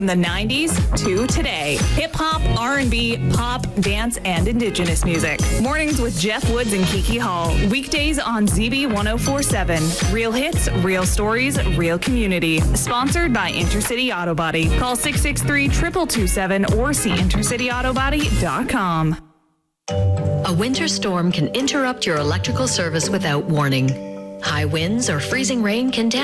From the 90s to today. Hip hop, R&B, pop, dance, and indigenous music. Mornings with Jeff Woods and Kiki Hall. Weekdays on ZB 1047. Real hits, real stories, real community. Sponsored by Intercity Auto Body. Call 663-2227 or see intercityautobody.com. A winter storm can interrupt your electrical service without warning. High winds or freezing rain can damage